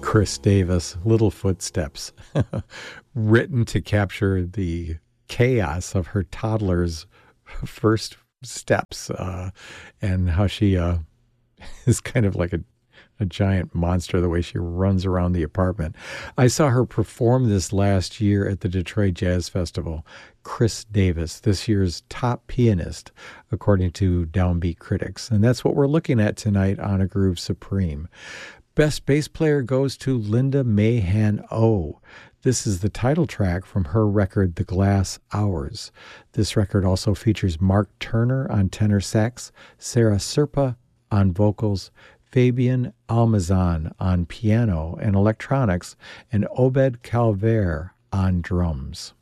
Chris Davis, Little Footsteps, written to capture the chaos of her toddler's first steps and how she is kind of like a giant monster the way she runs around the apartment. I saw her perform this last year at the Detroit Jazz Festival. Chris Davis, this year's top pianist, according to Downbeat critics. And that's what we're looking at tonight on A Groove Supreme. Best bass player goes to Linda Mahan O. This is the title track from her record, The Glass Hours. This record also features Mark Turner on tenor sax, Sarah Serpa on vocals, Fabian Almazan on piano and electronics, and Obed Calver on drums.